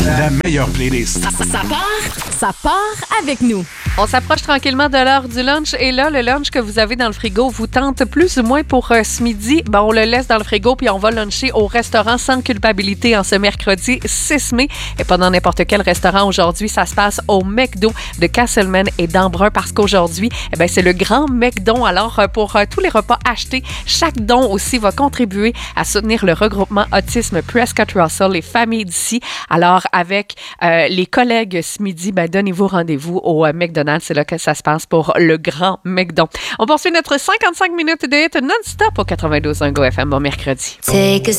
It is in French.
La meilleure playlist. Ça part avec nous. On s'approche tranquillement de l'heure du lunch et là, le lunch que vous avez dans le frigo vous tente plus ou moins pour ce midi. Ben, on le laisse dans le frigo puis on va luncher au restaurant sans culpabilité en ce mercredi 6 mai. Et pas dans n'importe quel restaurant aujourd'hui. Ça se passe au McDo de Castleman et d'Embrun parce qu'aujourd'hui, c'est le grand McDon. Alors, pour tous les repas achetés, chaque don aussi va contribuer à soutenir le regroupement Autisme Prescott Russell, les familles d'ici. Alors, avec les collègues ce midi, donnez-vous rendez-vous au McDonald's. C'est là que ça se passe pour le grand McDon. On poursuit notre 55 minutes de hit non-stop au 92.1 Go FM. Bon mercredi. Take a